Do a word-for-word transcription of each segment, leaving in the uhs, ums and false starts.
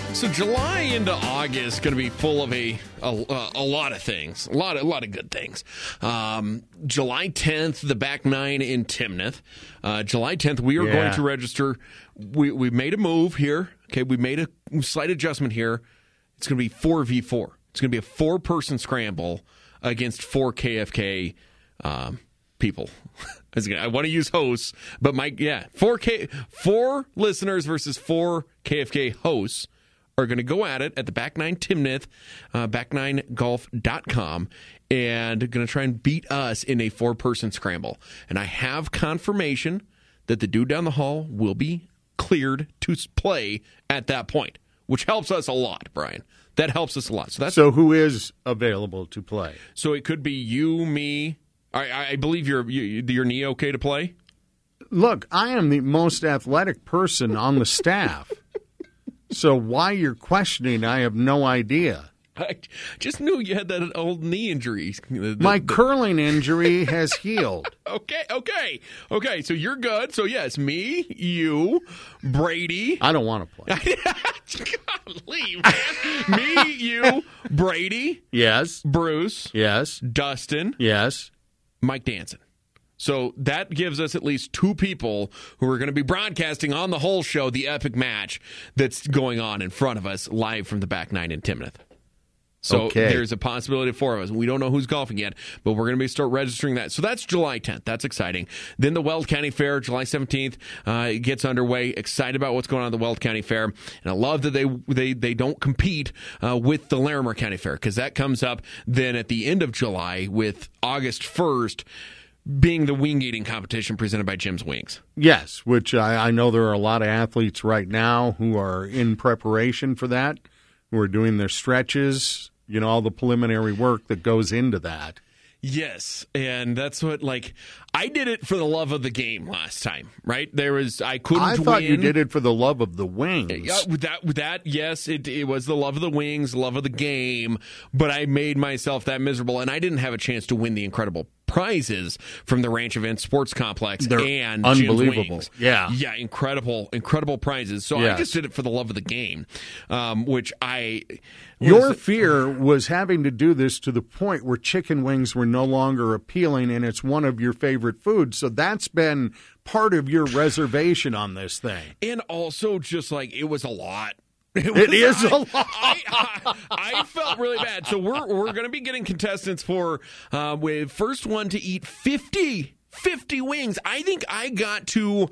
So July into August going to be full of a, a a lot of things, a lot of a lot of good things. Um, July tenth, the back nine in Timnath. Uh, July tenth, we are Yeah. going to register. We we made a move here. Okay, we made a slight adjustment here. It's going to be four v four. It's going to be a four person scramble against four K F K um, people. I, was gonna, I want to use hosts, but my yeah, four K four listeners versus four K F K hosts are going to go at it at the Back Nine Timnath, uh, back nine golf dot com, and going to try and beat us in a four-person scramble. And I have confirmation that the dude down the hall will be cleared to s- play at that point, which helps us a lot, Brian. That helps us a lot. So that's So who is available to play? so it could be you, me. I, I believe you're you, your knee okay to play. Look, I am the most athletic person on the staff. So why you're questioning, I have no idea. I just knew you had that old knee injury. The- the- My the- curling injury has healed. Okay, okay, okay. So you're good. So yes, me, you, Brady. I don't want to play. Golly, man. Me, you, Brady, Yes, Bruce, yes, Dustin, yes. Mike Danson. So that gives us at least two people who are going to be broadcasting on the whole show the epic match that's going on in front of us live from the Back Nine in Timnath. So Okay. there's a possibility of four of us. We don't know who's golfing yet, but we're going to be start registering that. So that's July tenth. That's exciting. Then the Weld County Fair, July seventeenth, uh, gets underway. Excited about what's going on at the Weld County Fair. And I love that they they, they don't compete uh, with the Larimer County Fair, because that comes up then at the end of July with August first being the wing eating competition presented by Jim's Wings. Yes, which I, I know there are a lot of athletes right now who are in preparation for that, who are doing their stretches, you know, all the preliminary work that goes into that. Yes, and that's what, like, I did it for the love of the game last time, right? There was, I couldn't I thought win. you did it for the love of the wings. Yeah, with that, with that, yes, it it was the love of the wings, love of the game, but I made myself that miserable, and I didn't have a chance to win the incredible prizes from the Ranch Event Sports Complex They're and unbelievable. Jim's Wings. Yeah. Yeah, incredible, incredible prizes. So I Yes. just did it for the love of the game, um, which I... Your was- fear was having to do this to the point where chicken wings were no longer appealing, and it's one of your favorite foods. So that's been part of your reservation on this thing. And also just like, it was a lot. It was- is a I- lot. I, I, I felt really bad. So we're we're going to be getting contestants for uh, with first one to eat fifty, fifty wings. I think I got to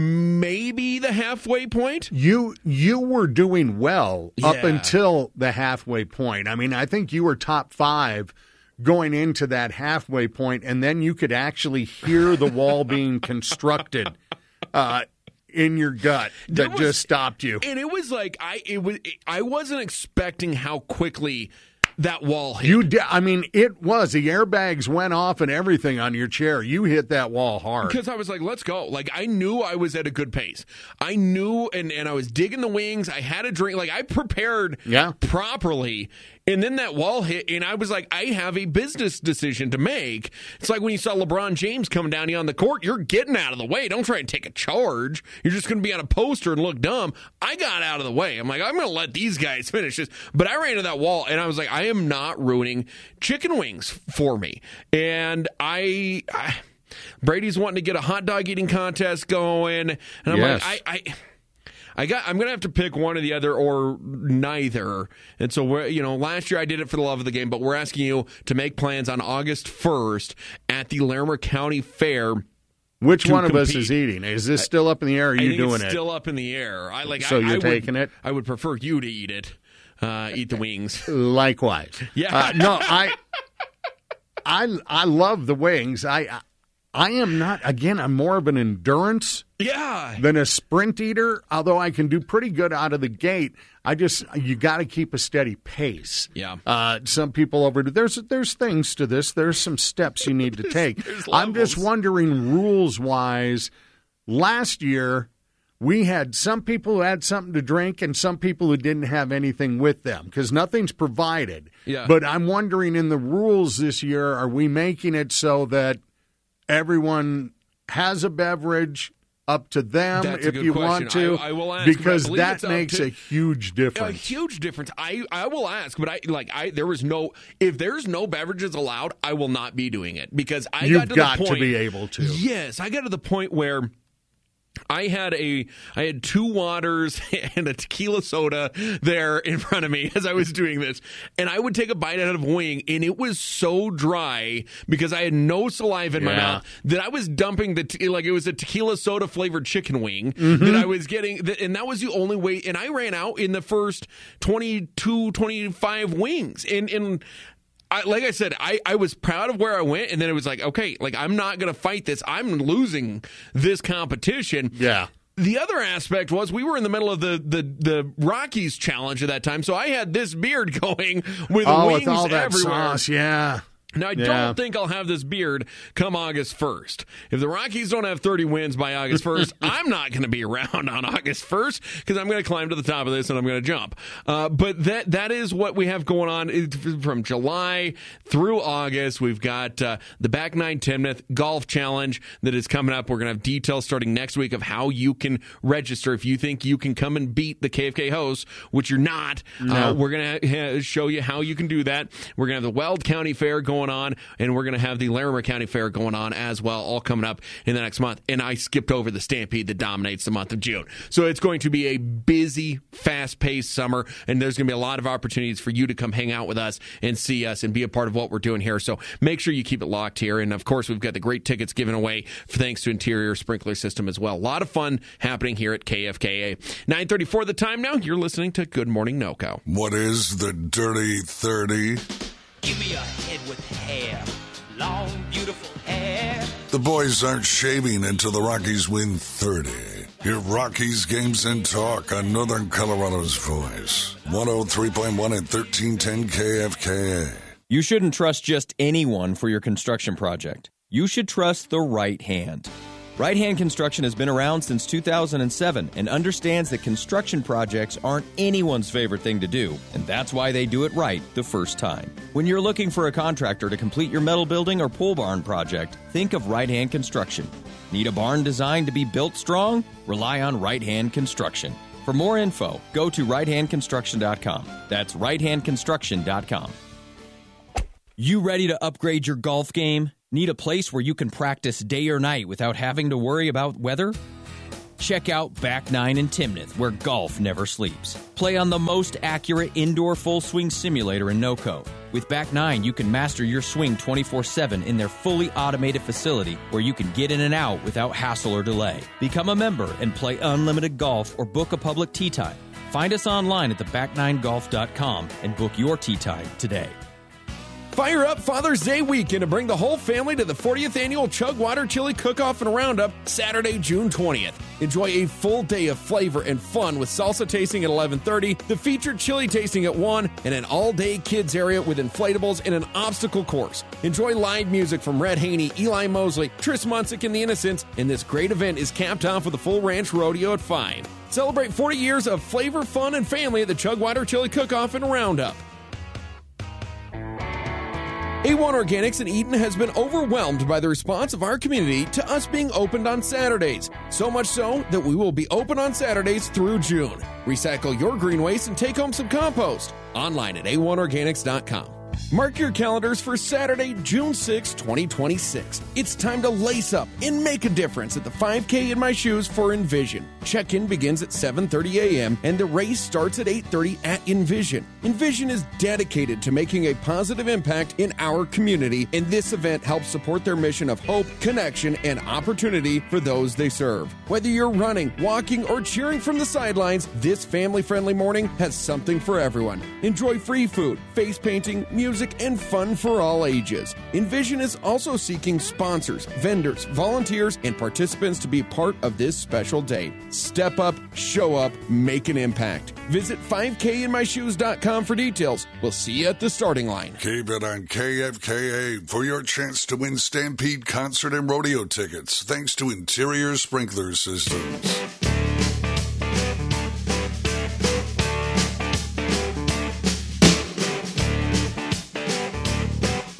maybe the halfway point. You you were doing well up Yeah. until the halfway point. I mean, I think you were top five going into that halfway point, and then you could actually hear the wall being constructed uh, in your gut There that was- just stopped you. And it was like I it was I wasn't expecting how quickly that wall hit. You, di- I mean, it was the airbags went off and everything on your chair. You hit that wall hard. Because I was like, let's go. Like, I knew I was at a good pace. I knew, and, and I was digging the wings. I had a drink. Like, I prepared Yeah. properly. And then that wall hit, and I was like, I have a business decision to make. It's like when you saw LeBron James coming down here on the court, you're getting out of the way. Don't try and take a charge. You're just going to be on a poster and look dumb. I got out of the way. I'm like, I'm going to let these guys finish this. But I ran to that wall, and I was like, I am not ruining chicken wings for me. And I... I Brady's wanting to get a hot dog eating contest going, and I'm Yes. like, I, I, I got, I'm gonna have to pick one or the other or neither. And so we're, you know, last year I did it for the love of the game, but we're asking you to make plans on August first at the Larimer County Fair. Which to one of us compete. is eating? Is this still up in the air? Or are I you think doing it's it? still up in the air. I like. So I, you're I taking would, it? I would prefer you to eat it. Uh, eat the wings. Likewise. Yeah. Uh, no, I, I, I love the wings. I, I am not. Again, I'm more of an endurance Yeah. than a sprint eater. Although I can do pretty good out of the gate. I just you got to keep a steady pace. Yeah. Uh, some people over there's there's things to this. There's some steps you need to take. there's I'm just levels. wondering rules wise. Last year, we had some people who had something to drink and some people who didn't have anything with them because nothing's provided. Yeah. But I'm wondering in the rules this year, are we making it so that everyone has a beverage up to them That's a if good you question. want to, I, I will ask, but I because believe that it's up makes to- a huge A difference. huge difference. I, I will ask, but I like I there was no if there's no beverages allowed, I will not be doing it because I You've got to got the point, to be able to. Yes, I got to the point where I had a I had two waters and a tequila soda there in front of me as I was doing this, and I would take a bite out of a wing, and it was so dry because I had no saliva in my Yeah. mouth that I was dumping the te- like it was a tequila soda flavored chicken wing Mm-hmm. that I was getting, and that was the only way. And I ran out in the first twenty-two, twenty-five wings, and and. I, like I said, I, I was proud of where I went, and then it was like, okay, like I'm not going to fight this. I'm losing this competition. Yeah. The other aspect was we were in the middle of the, the, the Rockies challenge at that time, so I had this beard going with Oh, wings with all that everywhere. sauce, yeah. Now, I Yeah. don't think I'll have this beard come August first. If the Rockies don't have thirty wins by August first, I'm not going to be around on August first because I'm going to climb to the top of this and I'm going to jump. Uh, but that that is what we have going on It- from July through August. We've got uh, the Back Nine Timnath Golf Challenge that is coming up. We're going to have details starting next week of how you can register. If you think you can come and beat the K F K hosts, which you're not, No. uh, we're going to ha- show you how you can do that. We're going to have the Weld County Fair going on, and we're going to have the Larimer County Fair going on as well, all coming up in the next month. And I skipped over the Stampede that dominates the month of June. So it's going to be a busy, fast-paced summer, and there's going to be a lot of opportunities for you to come hang out with us and see us and be a part of what we're doing here. So make sure you keep it locked here. And, of course, we've got the great tickets given away thanks to Interior Sprinkler System as well. A lot of fun happening here at K F K A. nine thirty-four the time now. You're listening to Good Morning NoCo. What is the Dirty thirty? Give me a head with hair, long, beautiful hair. The boys aren't shaving until the Rockies win thirty. Hear Rockies games and talk on Northern Colorado's voice. one oh three point one and thirteen ten K F K A. You shouldn't trust just anyone for your construction project. You should trust the right hand. Right Hand Construction has been around since two thousand seven and understands that construction projects aren't anyone's favorite thing to do, and that's why they do it right the first time. When you're looking for a contractor to complete your metal building or pole barn project, think of Right Hand Construction. Need a barn designed to be built strong? Rely on Right Hand Construction. For more info, go to right hand construction dot com. That's right hand construction dot com. You ready to upgrade your golf game? Need a place where you can practice day or night without having to worry about weather? Check out Back Nine in Timnath, where golf never sleeps. Play on the most accurate indoor full swing simulator in NoCo. With Back Nine, you can master your swing twenty-four seven in their fully automated facility where you can get in and out without hassle or delay. Become a member and play unlimited golf or book a public tee time. Find us online at the back nine golf dot com and book your tee time today. Fire up Father's Day weekend to bring the whole family to the fortieth Annual Chugwater Chili Cook-Off and Roundup, Saturday, June twentieth. Enjoy a full day of flavor and fun with salsa tasting at eleven thirty, the featured chili tasting at one, and an all-day kids area with inflatables and an obstacle course. Enjoy live music from Red Haney, Eli Mosley, Tris Munsick, and the Innocents, and this great event is capped off with a full ranch rodeo at five. Celebrate forty years of flavor, fun, and family at the Chugwater Chili Cook-Off and Roundup. A one Organics in Eaton has been overwhelmed by the response of our community to us being opened on Saturdays. So much so that we will be open on Saturdays through June. Recycle your green waste and take home some compost. Online at a one organics dot com. Mark your calendars for Saturday, June sixth, twenty twenty-six. It's time to lace up and make a difference at the five K in my shoes for Envision. Check-in begins at seven thirty a.m. and the race starts at eight thirty at Envision. Envision is dedicated to making a positive impact in our community, and this event helps support their mission of hope, connection, and opportunity for those they serve. Whether you're running, walking, or cheering from the sidelines, this family-friendly morning has something for everyone. Enjoy free food, face painting, music, and fun for all ages. Envision is also seeking sponsors, vendors, volunteers, and participants to be part of this special day. Step up, show up, make an impact. Visit five K in my shoes dot com for details. We'll see you at the starting line. Keep it on K F K A for your chance to win Stampede concert and rodeo tickets thanks to Interior Sprinkler Systems.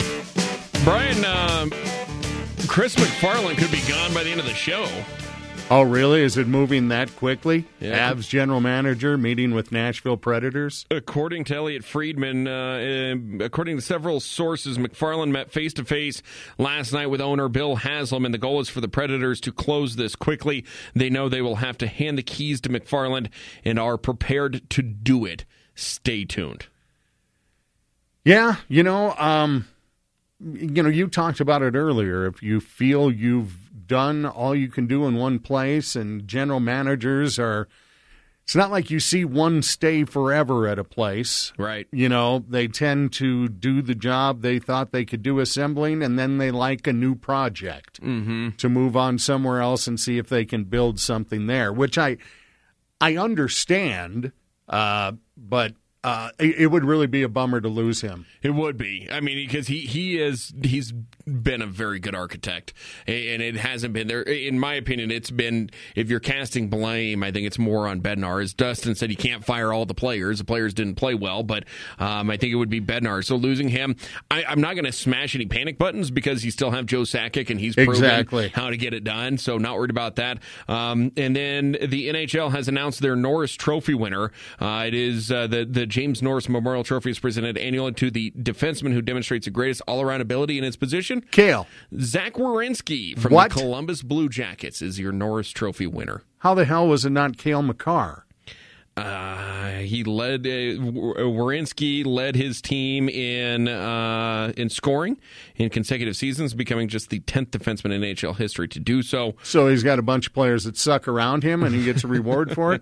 Brian, uh, Chris McFarland could be gone by the end of the show. Oh, really? Is it moving that quickly? Yeah. Avs general manager meeting with Nashville Predators? According to Elliot Friedman, uh, uh, according to several sources, McFarland met face-to-face last night with owner Bill Haslam, and the goal is for the Predators to close this quickly. They know they will have to hand the keys to McFarland and are prepared to do it. Stay tuned. Yeah, you know, um, you know, you talked about it earlier. If you feel you've done all you can do in one place, and general managers are, it's not like you see one stay forever at a place. Right. You know, they tend to do the job they thought they could do assembling, and then they like a new project Mm-hmm. to move on somewhere else and see if they can build something there, which I, I understand, uh, but Uh, it, it would really be a bummer to lose him. It would be. I mean, because he, he is he's been a very good architect, and it hasn't been there. In my opinion, it's been, if you're casting blame, I think it's more on Bednar. As Dustin said, you can't fire all the players. The players didn't play well, but um, I think it would be Bednar. So losing him, I, I'm not going to smash any panic buttons because you still have Joe Sakic, and he's proven exactly how to get it done. So not worried about that. Um, and then the N H L has announced their Norris Trophy winner. Uh, it is uh, the the James Norris Memorial Trophy is presented annually to the defenseman who demonstrates the greatest all-around ability in his position. Kale. Zach Werenski from What? the Columbus Blue Jackets is your Norris Trophy winner. How the hell was it not Kale McCarr? Uh, he led uh, Werenski led his team in uh, in scoring in consecutive seasons, becoming just the tenth defenseman in N H L history to do so. So he's got a bunch of players that suck around him, and he gets a reward for it?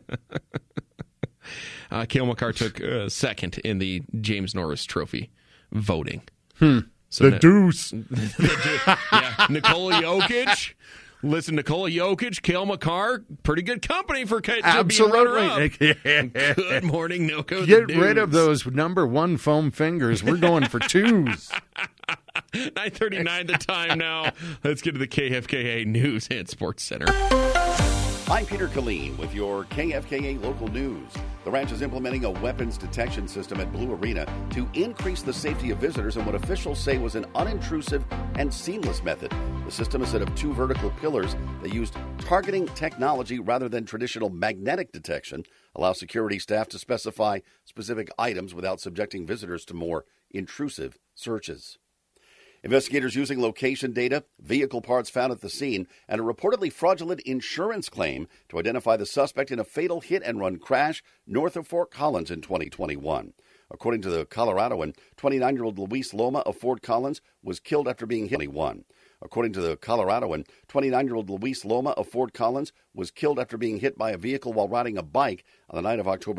Uh, Cale Makar took uh, second in the James Norris Trophy voting. Hmm. So the na- deuce. the, yeah, Nikola Jokic. Listen, Nikola Jokic, Cale Makar, pretty good company for to Absolutely. be runner-up. Good morning, Noko. Get the rid of dudes. those number one foam fingers. We're going for twos. nine thirty-nine the time now. Let's get to the K F K A News and Sports Center. I'm Peter Killeen with your K F K A local news. The ranch is implementing a weapons detection system at Blue Arena to increase the safety of visitors in what officials say was an unintrusive and seamless method. The system is set of two vertical pillars that used targeting technology rather than traditional magnetic detection, allow security staff to specify specific items without subjecting visitors to more intrusive searches. Investigators using location data, vehicle parts found at the scene, and a reportedly fraudulent insurance claim to identify the suspect in a fatal hit-and-run crash north of Fort Collins in twenty twenty-one. According to the Coloradoan, twenty-nine-year-old Luis Loma of Fort Collins was killed after being hit. According to the Coloradoan, twenty-nine-year-old Luis Loma of Fort Collins was killed after being hit by a vehicle while riding a bike on the night of October